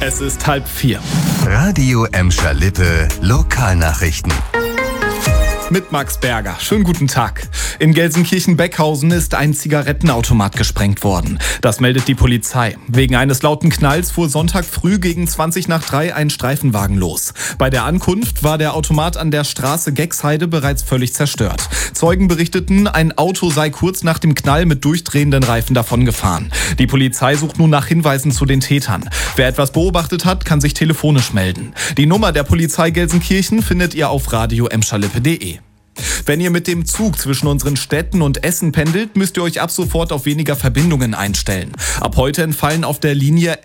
Es ist 3:30. Radio Emscher Lippe, Lokalnachrichten. Mit Max Berger. Schönen guten Tag. In Gelsenkirchen-Beckhausen ist ein Zigarettenautomat gesprengt worden. Das meldet die Polizei. Wegen eines lauten Knalls fuhr Sonntag früh gegen 3:20 ein Streifenwagen los. Bei der Ankunft war der Automat an der Straße Gexheide bereits völlig zerstört. Zeugen berichteten, ein Auto sei kurz nach dem Knall mit durchdrehenden Reifen davongefahren. Die Polizei sucht nun nach Hinweisen zu den Tätern. Wer etwas beobachtet hat, kann sich telefonisch melden. Die Nummer der Polizei Gelsenkirchen findet ihr auf radioemscherlippe.de. Wenn ihr mit dem Zug zwischen unseren Städten und Essen pendelt, müsst ihr euch ab sofort auf weniger Verbindungen einstellen. Ab heute entfallen auf der Linie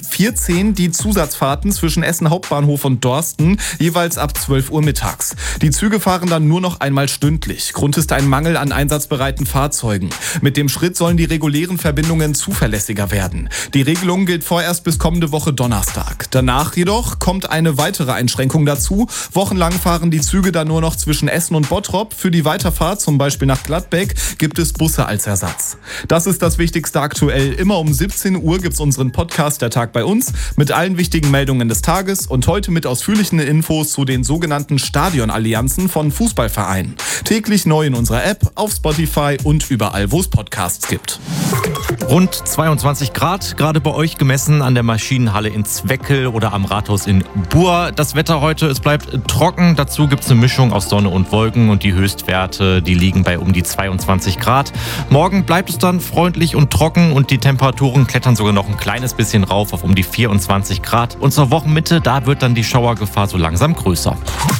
RE14 die Zusatzfahrten zwischen Essen Hauptbahnhof und Dorsten, jeweils ab 12 Uhr mittags. Die Züge fahren dann nur noch einmal stündlich. Grund ist ein Mangel an einsatzbereiten Fahrzeugen. Mit dem Schritt sollen die regulären Verbindungen zuverlässiger werden. Die Regelung gilt vorerst bis kommende Woche Donnerstag. Danach jedoch kommt eine weitere Einschränkung dazu. Wochenlang fahren die Züge dann nur noch zwischen Essen und Bottrop. Für die Weiterfahrt, zum Beispiel nach Gladbeck, gibt es Busse als Ersatz. Das ist das Wichtigste aktuell. Immer um 17 Uhr gibt's unseren Podcast Der Tag bei uns mit allen wichtigen Meldungen des Tages und heute mit ausführlichen Infos zu den sogenannten Stadionallianzen von Fußballvereinen. Täglich neu in unserer App, auf Spotify und überall, wo es Podcasts gibt. Rund 22 Grad, gerade bei euch gemessen an der Maschinenhalle in Zweckel oder am Rathaus in Buhr. Das Wetter heute, es bleibt trocken. Dazu gibt es eine Mischung aus Sonne und Wolken und die Höchstwerte, die liegen bei um die 22 Grad. Morgen bleibt es dann freundlich und trocken und die Temperaturen klettern sogar noch ein kleines bisschen rauf auf um die 24 Grad. Und zur Wochenmitte, da wird dann die Schauergefahr so langsam größer.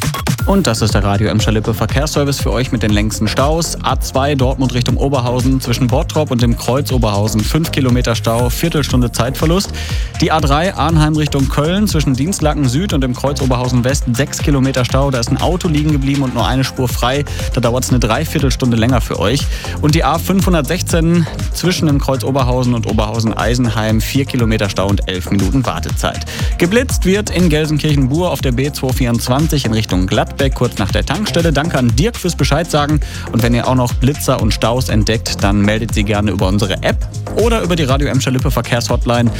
Und das ist der Radio Emscher Lippe Verkehrsservice für euch mit den längsten Staus. A2 Dortmund Richtung Oberhausen zwischen Bottrop und dem Kreuz Oberhausen 5 Kilometer Stau, Viertelstunde Zeitverlust. Die A3 Arnheim Richtung Köln zwischen Dienstlaken Süd und dem Kreuz Oberhausen West 6 Kilometer Stau. Da ist ein Auto liegen geblieben und nur eine Spur frei. Da dauert es eine Dreiviertelstunde länger für euch. Und die A516 zwischen dem Kreuz Oberhausen und Oberhausen-Eisenheim 4 Kilometer Stau und 11 Minuten Wartezeit. Geblitzt wird in Gelsenkirchen-Buhr auf der B224 in Richtung Gladbeck, kurz nach der Tankstelle. Danke an Dirk fürs Bescheid sagen. Und wenn ihr auch noch Blitzer und Staus entdeckt, dann meldet sie gerne über unsere App oder über die Radio Emscher Lippe Verkehrshotline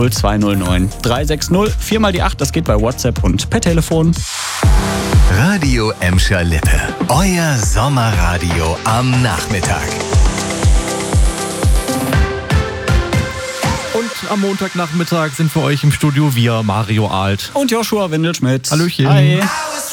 0209 360 4 mal die 8. Das geht bei WhatsApp und per Telefon. Radio Emscher Lippe, euer Sommerradio am Nachmittag. Und am Montagnachmittag sind für euch im Studio wir, Mario Alt Und Joshua Windelschmidt. Hallöchen. Hi.